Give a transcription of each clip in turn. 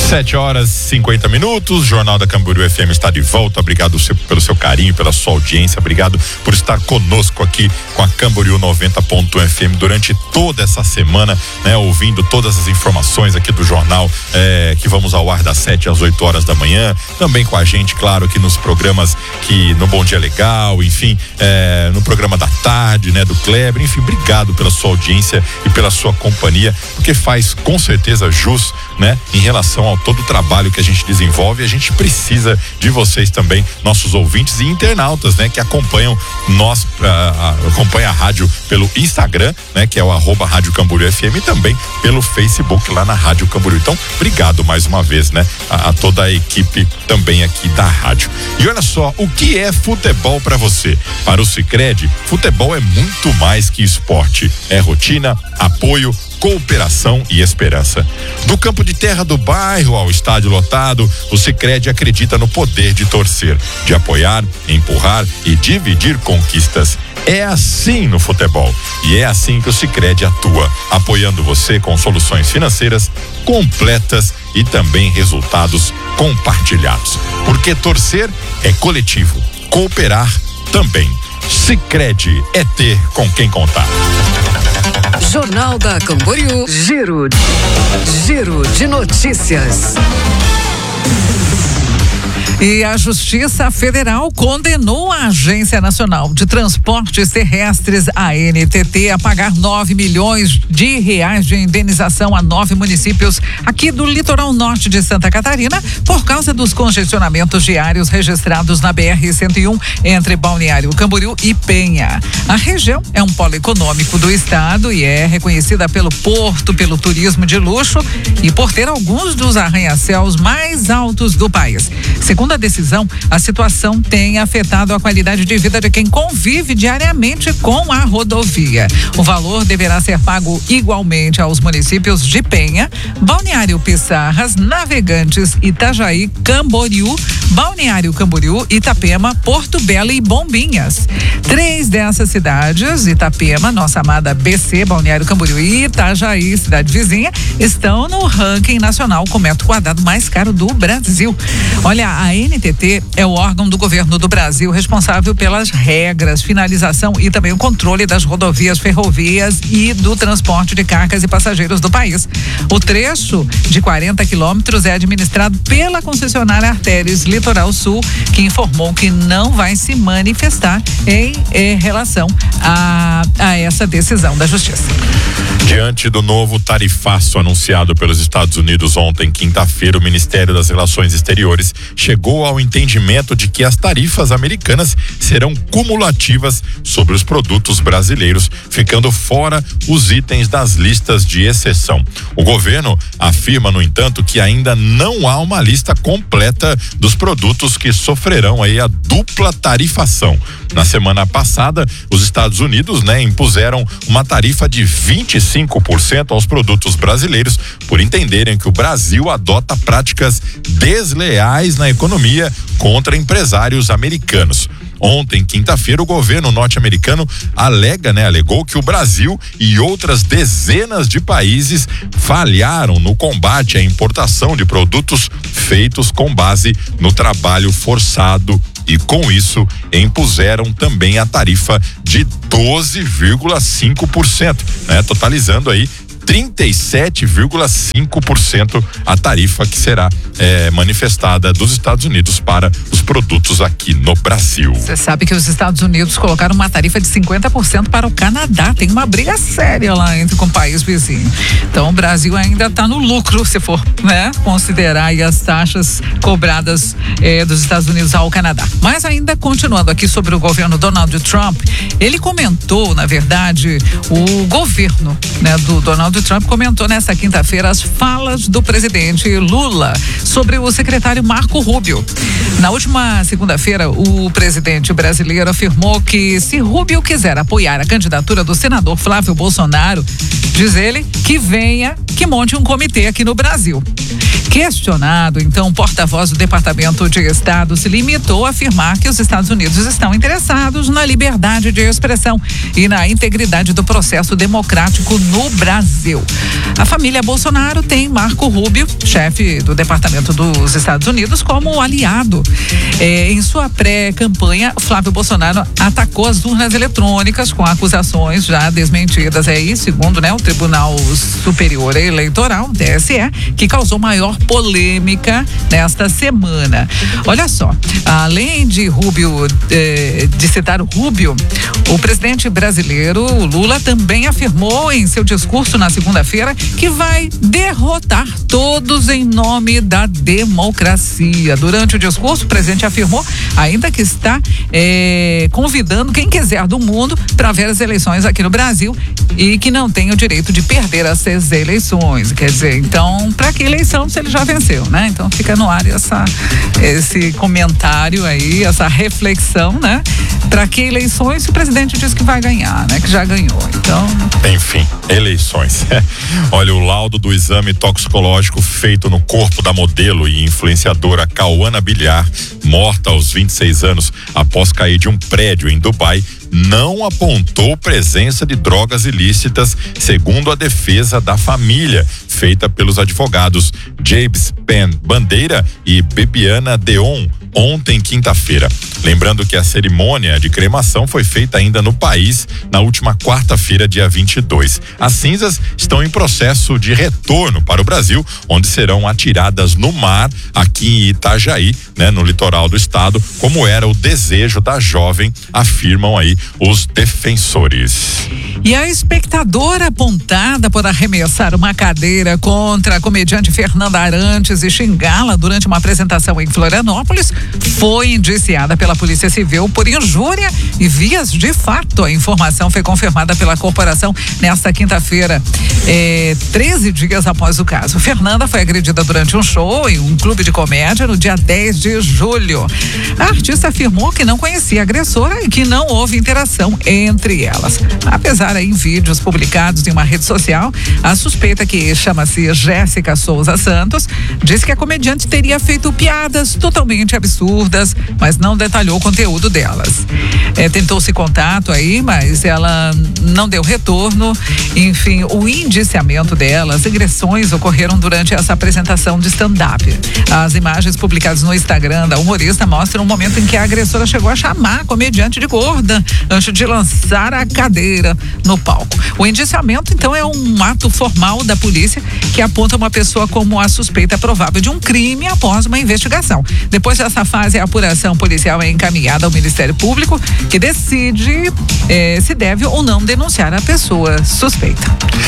7h50, Jornal da Camboriú FM está de volta. Obrigado pelo seu carinho, pela sua audiência. Obrigado por estar conosco aqui com a Camboriú 90.fm durante toda essa semana, né? Ouvindo todas as informações aqui do jornal, que vamos ao ar das 7 às 8 horas da manhã. Também com a gente, claro, aqui nos programas no Bom Dia Legal, enfim, no programa da tarde, né? Do Kleber, enfim, obrigado pela sua audiência e pela sua companhia, porque faz com certeza jus, né? Em relação ao todo o trabalho que a gente desenvolve. A gente precisa de vocês também, nossos ouvintes e internautas, né? Que acompanham acompanha a rádio pelo Instagram, né? Que é o @Rádio Camboriú FM, e também pelo Facebook lá na Rádio Camboriú. Então, obrigado mais uma vez, né? A toda a equipe também aqui da rádio. E olha só, o que é futebol para você? Para o Sicredi, futebol é muito mais que esporte. É rotina, apoio, cooperação e esperança. Do campo de terra do bairro ao estádio lotado, o Sicredi acredita no poder de torcer, de apoiar, empurrar e dividir conquistas. É assim no futebol, e é assim que o Sicredi atua, apoiando você com soluções financeiras completas e também resultados compartilhados. Porque torcer é coletivo, cooperar também. Sicredi é ter com quem contar. Jornal da Camboriú, Giro de notícias. E a Justiça Federal condenou a Agência Nacional de Transportes Terrestres, ANTT, a pagar 9 milhões de reais de indenização a 9 municípios aqui do litoral norte de Santa Catarina por causa dos congestionamentos diários registrados na BR-101 entre Balneário Camboriú e Penha. A região é um polo econômico do estado e é reconhecida pelo porto, pelo turismo de luxo e por ter alguns dos arranha-céus mais altos do país. Segundo a decisão, a situação tem afetado a qualidade de vida de quem convive diariamente com a rodovia. O valor deverá ser pago igualmente aos municípios de Penha, Balneário Pissarras, Navegantes, Itajaí, Camboriú, Balneário Camboriú, Itapema, Porto Belo e Bombinhas. 3 dessas cidades, Itapema, nossa amada BC, Balneário Camboriú e Itajaí, cidade vizinha, estão no ranking nacional com metro quadrado mais caro do Brasil. Olha, a ANTT é o órgão do governo do Brasil responsável pelas regras, finalização e também o controle das rodovias, ferrovias e do transporte de cargas e passageiros do país. O trecho de 40 quilômetros é administrado pela concessionária Artérias Litoral Sul, que informou que não vai se manifestar em relação a essa decisão da Justiça. Diante do novo tarifaço anunciado pelos Estados Unidos ontem, quinta-feira, o Ministério das Relações Exteriores chegou ao entendimento de que as tarifas americanas serão cumulativas sobre os produtos brasileiros, ficando fora os itens das listas de exceção. O governo afirma, no entanto, que ainda não há uma lista completa dos produtos que sofrerão aí a dupla tarifação. Na semana passada, os Estados Unidos, impuseram uma tarifa de 25% aos produtos brasileiros por entenderem que o Brasil adota práticas desleais na economia contra empresários americanos. Ontem, quinta-feira, o governo norte-americano alegou que o Brasil e outras dezenas de países falharam no combate à importação de produtos feitos com base no trabalho forçado e, com isso, impuseram também a tarifa de 12,5%, totalizando aí 37,5% a tarifa que será manifestada dos Estados Unidos para os produtos aqui no Brasil. Você sabe que os Estados Unidos colocaram uma tarifa de 50% para o Canadá. Tem uma briga séria lá com o país vizinho. Então o Brasil ainda está no lucro, se for considerar aí as taxas cobradas dos Estados Unidos ao Canadá. Mas ainda continuando aqui sobre o governo Donald Trump, ele comentou, na verdade, o governo do Donald Trump comentou nesta quinta-feira as falas do presidente Lula sobre o secretário Marco Rubio. Na última segunda-feira, o presidente brasileiro afirmou que se Rubio quiser apoiar a candidatura do senador Flávio Bolsonaro, diz ele, que monte um comitê aqui no Brasil. Questionado, então, o porta-voz do Departamento de Estado se limitou a afirmar que os Estados Unidos estão interessados na liberdade de expressão e na integridade do processo democrático no Brasil. A família Bolsonaro tem Marco Rubio, chefe do Departamento dos Estados Unidos, como aliado. Em sua pré-campanha, Flávio Bolsonaro atacou as urnas eletrônicas com acusações já desmentidas aí, segundo, né, o Tribunal Superior Eleitoral, TSE, que causou maior polêmica nesta semana. Olha só, além de Rubio, de citar o Rubio, o presidente brasileiro, o Lula, também afirmou em seu discurso na segunda-feira que vai derrotar todos em nome da democracia. Durante o discurso, o presidente afirmou ainda que está convidando quem quiser do mundo para ver as eleições aqui no Brasil e que não tem o direito de perder essas eleições. Quer dizer, então, para que eleição se ele já venceu, né? Então fica no ar esse comentário aí, essa reflexão, né? Para que eleições se o presidente diz que vai ganhar, né? Que já ganhou, então... Enfim, eleições. Olha, o laudo do exame toxicológico feito no corpo da modelo e influenciadora Cauana Bilhar, morta aos 26 anos após cair de um prédio em Dubai, não apontou presença de drogas ilícitas, segundo a defesa da família, feita pelos advogados James Pen Bandeira e Bebiana Deon, ontem, quinta-feira. Lembrando que a cerimônia de cremação foi feita ainda no país na última quarta-feira, dia 22. As cinzas estão em processo de retorno para o Brasil, onde serão atiradas no mar, aqui em Itajaí, né, no litoral do estado, como era o desejo da jovem, afirmam aí os defensores. E a espectadora apontada por arremessar uma cadeira contra a comediante Fernanda Arantes e xingá-la durante uma apresentação em Florianópolis foi indiciada pela Polícia Civil por injúria e vias de fato. A informação foi confirmada pela corporação nesta quinta-feira, 13 dias após o caso. Fernanda foi agredida durante um show em um clube de comédia no dia 10 de julho. A artista afirmou que não conhecia a agressora e que não houve interação entre elas. Apesar em vídeos publicados em uma rede social, a suspeita, que chama-se Jéssica Souza Santos, diz que a comediante teria feito piadas totalmente absurdas, mas não detalhou o conteúdo delas. Tentou-se contato aí, mas ela não deu retorno. Enfim, o indiciamento delas, agressões ocorreram durante essa apresentação de stand-up. As imagens publicadas no Instagram da humorista mostram o momento em que a agressora chegou a chamar a comediante de gorda antes de lançar a cadeira no palco. O indiciamento, então, é um ato formal da polícia que aponta uma pessoa como a suspeita provável de um crime após uma investigação. Depois dessa fase, a apuração policial é encaminhada ao Ministério Público, que decide se deve ou não denunciar a pessoa suspeita.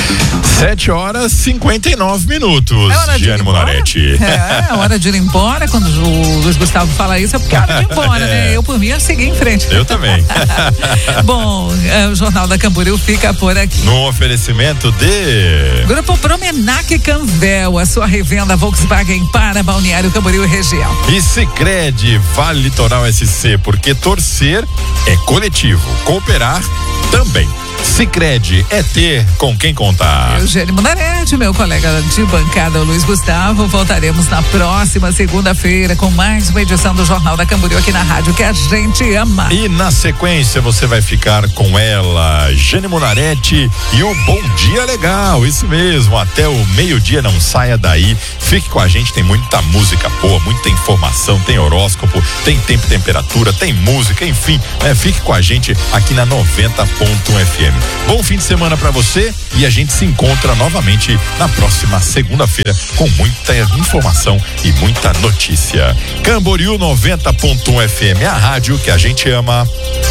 7h59. É hora de Giane Munarete. É hora de ir embora. Quando o Luiz Gustavo fala isso, é porque é hora de ir embora, né? Eu, por mim, eu segui em frente. Eu também. Bom, o Jornal da Camboriú fica por aqui. No oferecimento de Grupo Promenac Canvel, a sua revenda Volkswagen para Balneário Camboriú e região. E Sicredi, Vale Litoral SC, porque torcer é coletivo, cooperar também. Sicredi é ter com quem contar. Eugênio Munarete, meu colega de bancada, o Luiz Gustavo. Voltaremos na próxima segunda-feira com mais uma edição do Jornal da Camboriú aqui na rádio que a gente ama. E na sequência você vai ficar com ela, Giane Munarete, e o Bom Dia Legal, isso mesmo, até o meio-dia, não saia daí, fique com a gente, tem muita música boa, muita informação, tem horóscopo, tem tempo e temperatura, tem música, enfim, fique com a gente aqui na 90.1 FM. Bom fim de semana pra você e a gente se encontra novamente na próxima segunda-feira com muita informação e muita notícia. Camboriú 90.1 FM, a rádio que a gente ama.